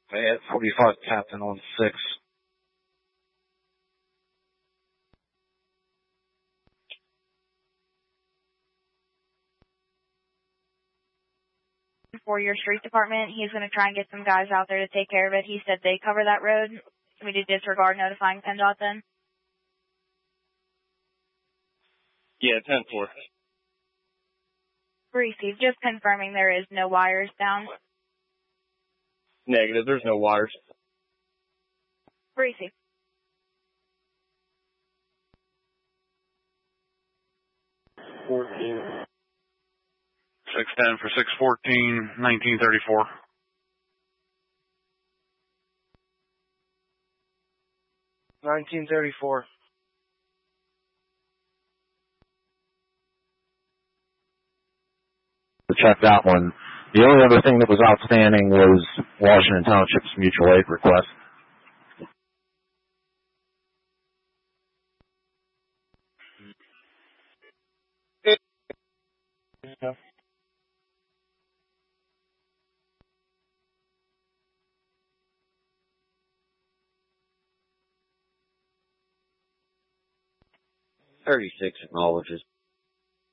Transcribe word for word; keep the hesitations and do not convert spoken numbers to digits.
At forty-five, Captain on six. For your street department, he's going to try and get some guys out there to take care of it. He said they cover that road. We did disregard notifying PennDOT then. Yeah, ten four. Receive. Just confirming there is no wires down. Negative. There's no wires. Receive. fourteen. six ten for six fourteen, nineteen thirty-four. nineteen thirty-four. Check that one. The only other thing that was outstanding was Washington Township's mutual aid request. Yeah. thirty-six acknowledges.